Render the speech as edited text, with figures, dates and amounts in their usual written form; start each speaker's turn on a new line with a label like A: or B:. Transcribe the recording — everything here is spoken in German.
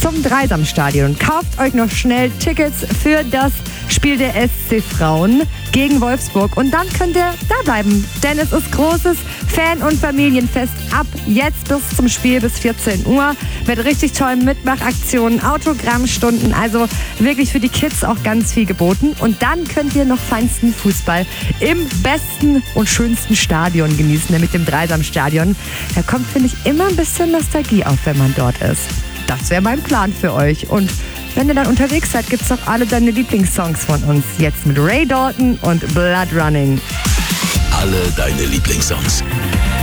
A: zum Dreisamstadion. Kauft euch noch schnell Tickets für das Spiel der SC Frauen gegen Wolfsburg und dann könnt ihr da bleiben, denn es ist großes Fan- und Familienfest ab jetzt bis zum Spiel bis 14 Uhr mit richtig tollen Mitmachaktionen, Autogrammstunden, also wirklich für die Kids auch ganz viel geboten und dann könnt ihr noch feinsten Fußball im besten und schönsten Stadion genießen, nämlich dem Dreisamstadion. Da kommt, finde ich, immer ein bisschen Nostalgie auf, wenn man dort ist. Das wäre mein Plan für euch und wenn ihr dann unterwegs seid, gibt's auch alle deine Lieblingssongs von uns. Jetzt mit Ray Dalton und Blood Running.
B: Alle deine Lieblingssongs.